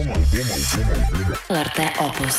LRT Opus.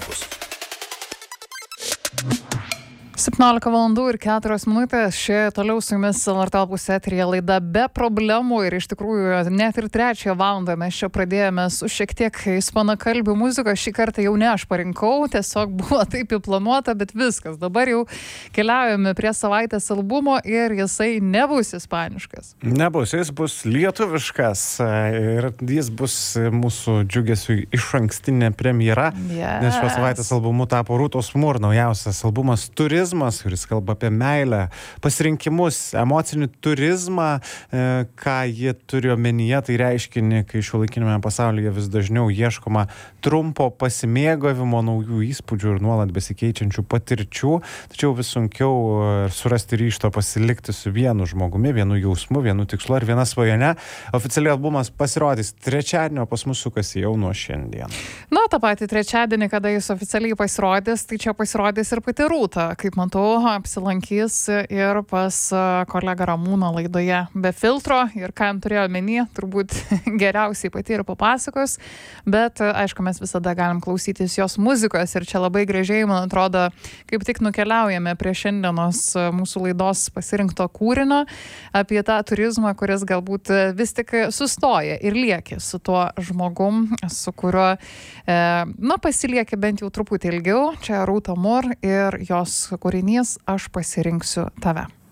17 valandų ir 4 minutės. Čia toliau su jumis LRT Opus eteryje laida Be problemų ir iš tikrųjų net ir 3 valandą mes čia pradėjome su šiek tiek ispanakalbių muzikos. Šį kartą jau ne aš parinkau, tiesiog buvo taip įplanuota, bet viskas. Dabar jau keliaujame prie savaitės albumo ir jisai nebus ispaniškas. Nebus, jis bus lietuviškas ir jis bus mūsų džiugesiui išankstinė premjera. Yes. Nes šios savaitės albumu tapo Rūtos Mur naujausias albumas Turizmas, kuris kalba apie meilę, pasirinkimus, emocinį turizmą, ką jie turi omenyje, tai reiškinį, kai šiuolaikinėme pasaulyje vis dažniau ieškoma trumpo pasimėgavimo, naujų įspūdžių ir nuolat besikeičiančių patirčių, tačiau vis sunkiau surasti ryžto pasilikti su vienu žmogumi, vienu jausmu, vienu tikslu ar viena svajone. Oficialiai albumas pasirodys trečiadienio, pas mus sukasi jau nuo šiandien. Na, tą patį trečiadienį, kada jis oficialiai pasirodys, tai čia pasirodys ir pati Rūta. Kaip matau, apsilankys ir pas kolegą Ramūną laidoje Be filtro ir ką jam turėjo omeny, turbūt geriausiai pati ir papasakos, bet aišku, mes visada galim klausytis jos muzikos ir čia labai gražiai, man atrodo, kaip tik nukeliaujame prie šiandienos mūsų laidos pasirinkto kūrinio apie tą turizmą, kuris galbūt vis tik sustoja ir lieki su tuo žmogum, su kuriuo pasilieki bent jau truputį ilgiau. Čia Rūta Mur ir jos kūrinys Aš pasirinksiu tave.